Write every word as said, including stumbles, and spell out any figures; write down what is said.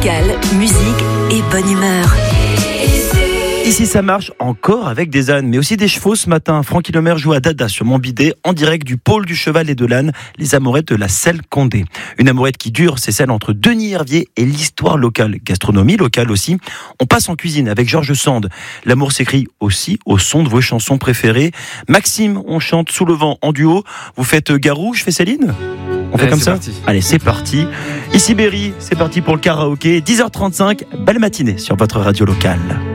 local, musique et bonne humeur. Ici ça marche encore avec des ânes, mais aussi des chevaux ce matin. Francky Lemaire joue à Dada sur Montbidet, en direct du pôle du cheval et de l'âne, les amourettes de la Selle Condé. Une amourette qui dure, c'est celle entre Denis-Hervier et l'histoire locale. Gastronomie locale aussi. On passe en cuisine avec Georges Sand. L'amour s'écrit aussi au son de vos chansons préférées. Maxime, on chante Sous le vent en duo. Vous faites Garou, je fais Céline ? On fait Allez, comme c'est ça parti. Allez, c'est parti. Ici Berry, c'est parti pour le karaoké. dix heures trente-cinq, belle matinée sur votre radio locale.